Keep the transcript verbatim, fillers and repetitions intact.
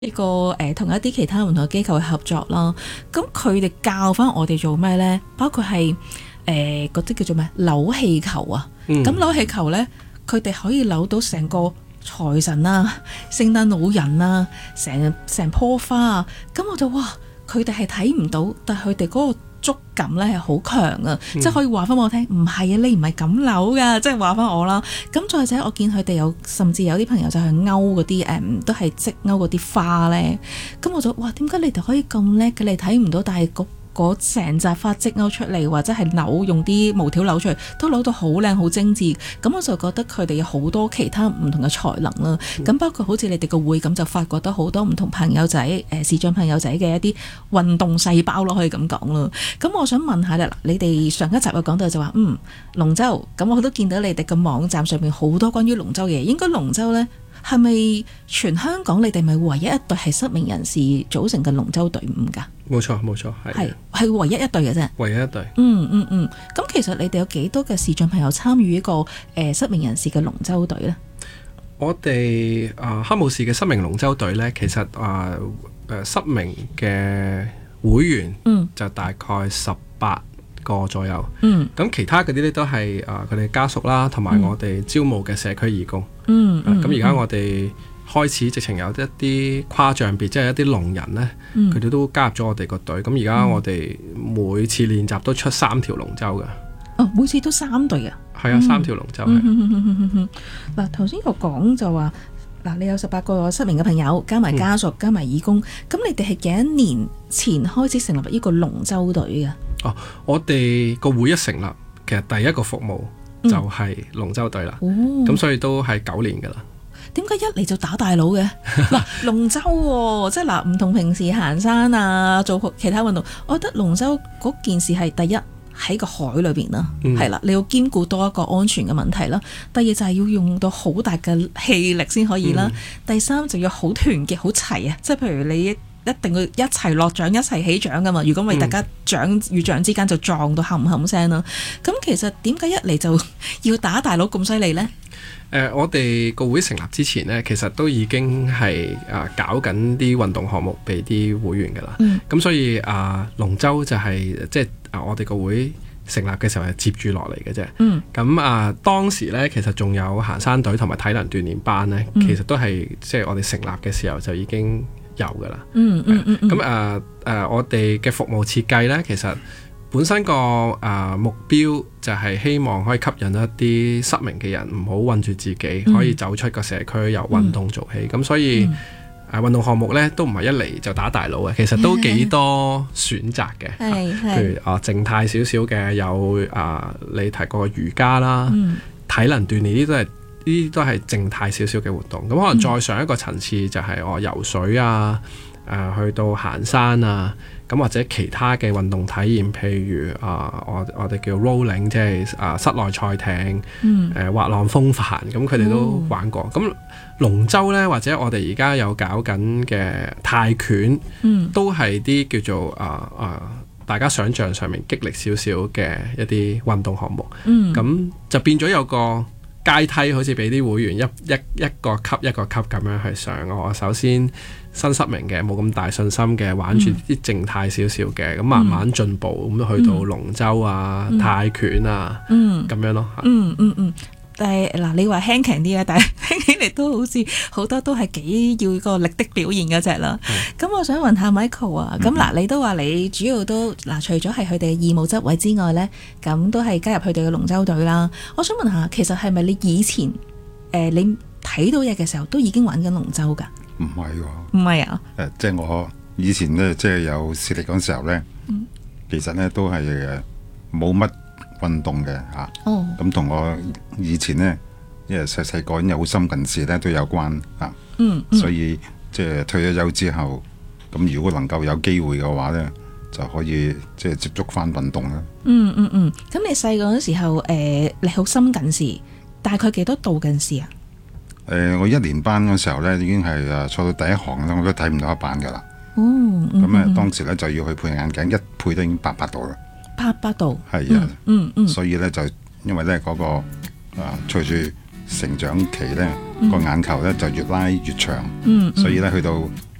呢個誒同一啲其他唔同嘅機構去合作啦，咁佢哋教翻我哋做咩呢？包括係誒嗰啲叫做咩扭氣球啊，咁、嗯、扭氣球呢，佢哋可以扭到成個財神啊、聖誕老人啊、成成棵花啊，咁我就哇，佢哋係睇唔到，但係佢哋嗰個觸感咧係好強啊，嗯、即係可以話翻我聽，唔係啊，你唔係咁扭噶，即係話翻我啦。咁再者，我見佢哋有甚至有啲朋友就係勾嗰啲誒，都係即勾嗰啲花咧。咁我就哇，點解你哋可以咁叻嘅？你睇唔到，但係嗰嗰成紮花即勾出嚟，或者係扭用啲毛條扭出嚟，都扭到好靚好精緻。咁我就覺得佢哋有好多其他唔同嘅才能啦。咁、嗯、包括好似你哋個會咁，就發掘得好多唔同朋友仔誒視障朋友仔嘅一啲運動細胞咯，可以咁講咯。咁我想問下咧，嗱，你哋上一集有講到就話嗯龍舟，咁我都見到你哋嘅網站上面好多關於龍舟嘅嘢。應該龍舟咧係咪全香港你哋咪唯一一隊係失明人士組成嘅龍舟隊伍㗎？ 冇錯冇錯，係係唯一一隊嘅啫， 唯一一隊。 嗯嗯嗯。咁其實你哋有幾多嘅視障朋友參與呢個誒、呃、失明人士嘅龍舟隊呢？ 我哋啊黑武士嘅失明龍舟隊呢，其實啊誒、呃、失明嘅會員就大概十八個左右。嗯。咁其他嗰啲咧都係啊佢哋家屬啦，同埋我哋招募嘅社區義工。嗯。咁而家我哋開始直情有一啲跨障別，即係一啲聾人呢，佢哋、嗯、都加入咗我哋個隊。咁而家我哋每次練習都出三條龍舟㗎。 哦，每次都三隊啊？ 係啊，嗯、三條龍舟。 嗱，頭先我講就話，嗱，你有十八個失明嘅朋友，加埋家屬，嗯、加埋義工，咁你哋係幾多年前開始成立呢個龍舟隊嘅？ 哦，我哋個會一成立，其實第一個服務就係龍舟隊啦。咁、哦、所以都係九年㗎啦。 點解一嚟就打大佬嘅？嗱，龍舟喎，即係嗱，唔同平時行山啊，做其他運動，我覺得龍舟嗰件事係第一喺個海裏邊啦，係啦、嗯，你要兼顧多一個安全嘅問題啦。第二就係要用到好大嘅氣力先可以啦。嗯、第三就要好團結、好齊啊，即係譬如你一定要一齊落槳、一齊起槳噶嘛。如果唔係，大家槳與槳之間就撞到冚冚聲啦。咁其實點解一嚟就要打大佬咁犀利呢？ 誒、呃，我哋個會成立之前呢，其實都已經係啊搞緊啲運動項目俾啲會員㗎啦。咁、嗯、所以啊，龍舟就係、是、即係啊，我哋個會成立嘅時候係接住落嚟嘅啫。咁、嗯、啊，當時呢，其實仲有行山隊同埋體能鍛鍊班呢，嗯、其實都係即係我哋成立嘅時候就已經有㗎啦。嗯嗯嗯。咁啊誒，我哋嘅服務設計呢，其實本身個啊、呃、目標就係希望可以吸引一啲失明嘅人，唔好困住自己，嗯、可以走出個社區，由運動做起。咁、嗯、所以誒、嗯呃、運動項目咧都唔係一嚟就打大佬嘅，其實都幾多選擇嘅。譬如啊、呃、靜態少少嘅有啊、呃、你提過瑜伽啦，嗯、體能鍛鍊呢啲都係呢啲都係靜態少少嘅活動。咁可能再上一個層次就係、是、我、呃、游水啊，誒、呃、去到行山啊。咁或者其他嘅運動體驗，譬如啊、呃，我我哋叫 rolling， 即係啊室內賽艇，誒、嗯呃、滑浪風帆，咁佢哋都玩過。咁、哦、龍舟呢，或者我哋而家有搞緊嘅泰拳，嗯、都係啲叫做啊啊、呃呃、大家想像上面激烈少少嘅一啲運動項目。咁、嗯、就變咗有個階梯，好似俾啲會員一一一個級一個級咁樣去上。我首先新失明嘅冇咁大信心嘅，玩住啲靜態少少嘅，咁、嗯、慢慢進步，咁、嗯、去到龍舟啊、嗯、泰拳啊，咁、嗯、樣咯。 嗯嗯嗯。但係嗱，你話輕強啲啊，但係聽起嚟都好似好多都係幾要個力的表現嗰隻啦。咁、嗯、我想問下 Michael 啊，咁嗱、嗯，你都話你主要都嗱，除咗係佢哋嘅義務執委之外咧，咁都係加入佢哋嘅龍舟隊啦。我想問下，其實係咪你以前誒、呃、你睇到嘢嘅時候都已經玩緊龍舟㗎？ 唔係喎， 唔係啊？ 誒，即係我以前咧，即係有視力嗰時候咧，嗯、其實咧都係誒冇乜運動嘅嚇。哦，咁同我以前咧，因為細細個因為好深近視咧都有關嚇。嗯，嗯所以即係退咗休之後，咁如果能夠有機會嘅話咧，就可以即係接觸翻運動啦。 嗯嗯嗯，咁你細個嗰時候誒、呃，你好深近視，大概幾多度近視啊？ 誒、呃，我一年班嗰時候咧，已經係誒坐到第一行啦，我都睇唔到一版噶啦。哦，咁咧、嗯、當時咧就要去配眼鏡，一配都已經八百度啦。八百度，係啊，嗯嗯，所以咧就因為咧嗰、那個啊隨住成長期咧個、嗯、眼球咧就越拉越長，嗯，嗯所以咧去到